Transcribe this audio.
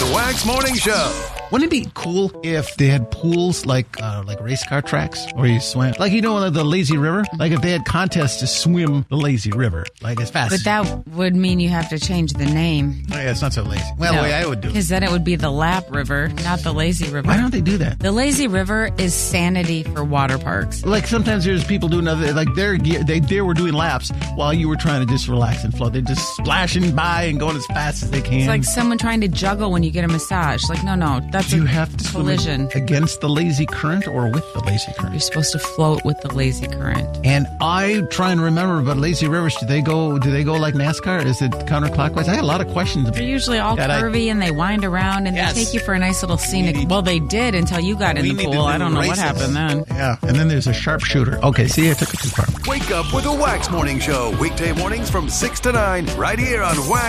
Wax Morning Show. Wouldn't it be cool if they had pools like race car tracks where you swim? Like, the lazy river? Like if they had contests to swim the lazy river, like as fast But that would mean you have to change the name. Oh, yeah, it's not so lazy. Well, the way I would do it. Because then it would be the Lap River, not the Lazy River. Why don't they do that? The Lazy River is sanity for water parks. Like sometimes there's people doing other, like they were doing laps while you were trying to just relax and float. They're just splashing by and going as fast as they can. It's like someone trying to juggle when you get a massage. Like, no, that's you a have to collision. swim against the lazy current or with the lazy current? You're supposed to float with the lazy current. And I try and remember about lazy rivers. Do they go like NASCAR? Is it counterclockwise? I had a lot of questions. They're usually all curvy and they wind around and they take you for a nice little scenic. Well, they did until you got in the pool. I don't know what happened then. Yeah, and then there's a sharpshooter. Okay, see, I took it too far. Wake up with the Wax Morning Show. Weekday mornings from 6 to 9 right here on Wax.